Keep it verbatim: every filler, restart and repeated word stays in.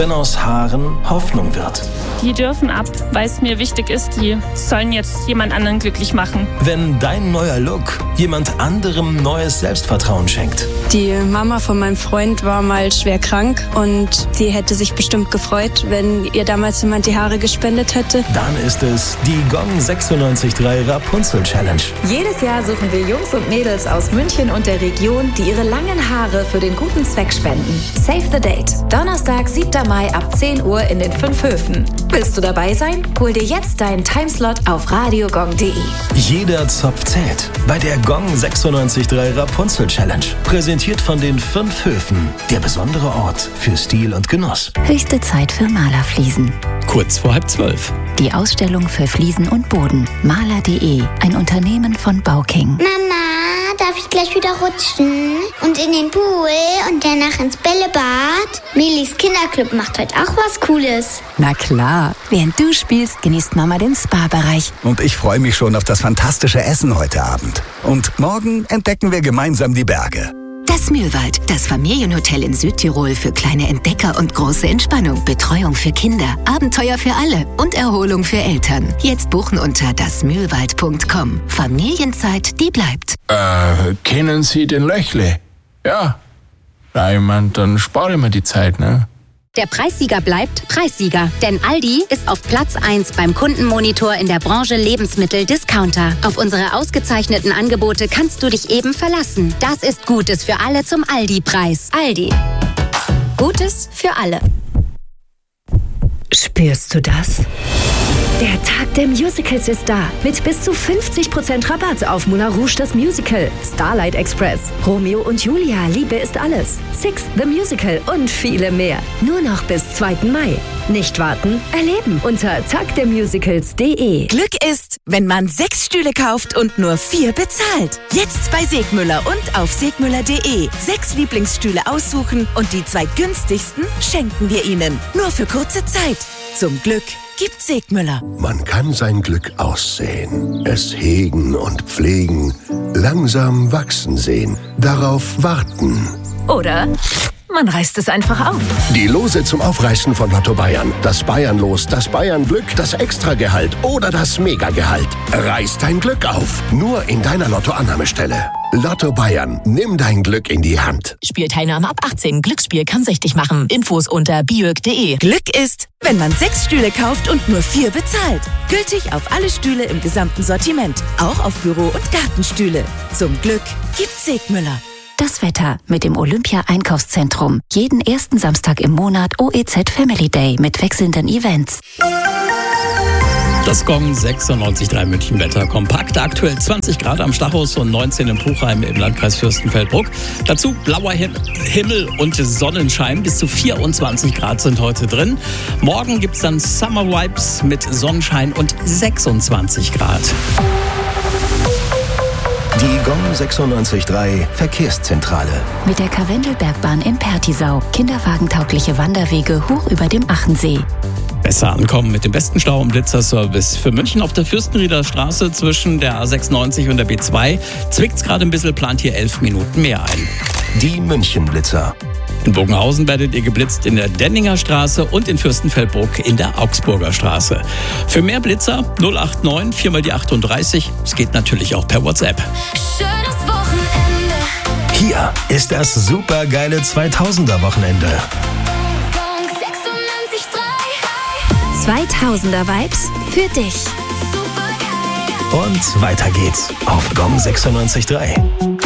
wenn aus Haaren Hoffnung wird. Die dürfen ab, weil es mir wichtig ist, die sollen jetzt jemand anderen glücklich machen. Wenn dein neuer Look jemand anderem neues Selbstvertrauen schenkt. Die Mama von meinem Freund war mal schwer krank und sie hätte sich bestimmt gefreut, wenn ihr damals jemand die Haare gespendet hätte. Dann ist es die Gong sechsundneunzig Komma drei Rapunzel Challenge. Jedes Jahr suchen wir Jungs und Mädels aus München und der Region, die ihre langen Haare für den guten Zweck spenden. Save the date. Donnerstag, siebter Mai ab zehn Uhr in den fünf Höfen. Willst du dabei sein? Hol dir jetzt deinen Timeslot auf radiogong punkt de. Jeder Zopf zählt bei der Gong sechsundneunzig Komma drei Rapunzel Challenge. Präsentiert von den fünf Höfen. Der besondere Ort für Stil und Genuss. Höchste Zeit für Malerfliesen. Kurz vor halb zwölf. Die Ausstellung für Fliesen und Boden. Maler punkt de, ein Unternehmen von Bauking. Mama, darf ich gleich wieder rutschen? Und in den Pool und danach ins Bällebad? Milis Kinderclub macht heute auch was Cooles. Na klar, während du spielst, genießt Mama den Spa-Bereich. Und ich freue mich schon auf das fantastische Essen heute Abend. Und morgen entdecken wir gemeinsam die Berge. Das Mühlwald, das Familienhotel in Südtirol für kleine Entdecker und große Entspannung, Betreuung für Kinder, Abenteuer für alle und Erholung für Eltern. Jetzt buchen unter das mühlwald punkt com. Familienzeit, die bleibt. Äh, kennen Sie den Löchle? Ja. Ja, ich mein, dann spare ich mir die Zeit, ne? Der Preissieger bleibt Preissieger, denn Aldi ist auf Platz eins beim Kundenmonitor in der Branche Lebensmittel-Discounter. Auf unsere ausgezeichneten Angebote kannst du dich eben verlassen. Das ist Gutes für alle zum Aldi-Preis. Aldi. Gutes für alle. Spürst du das? Der Tag der Musicals ist da. Mit bis zu fünfzig Prozent Rabatt auf Moulin Rouge das Musical, Starlight Express, Romeo und Julia, Liebe ist alles, Six the Musical und viele mehr. Nur noch bis zweiten Mai. Nicht warten, erleben unter tag der musicals punkt de. Glück ist, wenn man sechs Stühle kauft und nur vier bezahlt. Jetzt bei Segmüller und auf segmüller punkt de. Sechs Lieblingsstühle aussuchen und die zwei günstigsten schenken wir Ihnen. Nur für kurze Zeit. Zum Glück gibt Segmüller. Man kann sein Glück aussehen, es hegen und pflegen, langsam wachsen sehen, darauf warten. Oder man reißt es einfach auf. Die Lose zum Aufreißen von Lotto Bayern. Das Bayernlos, das Bayernglück, das Extragehalt oder das Megagehalt. Reiß dein Glück auf. Nur in deiner Lottoannahmestelle. Lotto Bayern. Nimm dein Glück in die Hand. Spielteilnahme ab achtzehn. Glücksspiel kann süchtig machen. Infos unter biök punkt de. Glück ist, wenn man sechs Stühle kauft und nur vier bezahlt. Gültig auf alle Stühle im gesamten Sortiment. Auch auf Büro- und Gartenstühle. Zum Glück gibt Segmüller. Das Wetter mit dem Olympia-Einkaufszentrum. Jeden ersten Samstag im Monat O E Z Family Day mit wechselnden Events. Das Gong sechsundneunzig Komma drei München Wetter kompakt. Aktuell zwanzig Grad am Stachus und neunzehn in Puchheim im Landkreis Fürstenfeldbruck. Dazu blauer Himmel und Sonnenschein. Bis zu vierundzwanzig Grad sind heute drin. Morgen gibt es dann Summer Vibes mit Sonnenschein und sechsundzwanzig Grad. Die Gong sechsundneunzig Komma drei Verkehrszentrale. Mit der Karwendelbergbahn in Pertisau. Kinderwagentaugliche Wanderwege hoch über dem Achensee. Besser ankommen mit dem besten Stau- und Blitzerservice für München auf der Fürstenrieder Straße zwischen der A sechsundneunzig und der B zwei. Zwickt's gerade ein bisschen, plant hier elf Minuten mehr ein. Die München-Blitzer. In Bogenhausen werdet ihr geblitzt in der Denninger Straße und in Fürstenfeldbruck in der Augsburger Straße. Für mehr Blitzer null acht neun vier mal die achtunddreißig. Es geht natürlich auch per WhatsApp. Schönes Wochenende. Hier ist das supergeile zweitausender-Wochenende. zweitausender Vibes für dich. Und weiter geht's auf Gong sechsundneunzig Komma drei.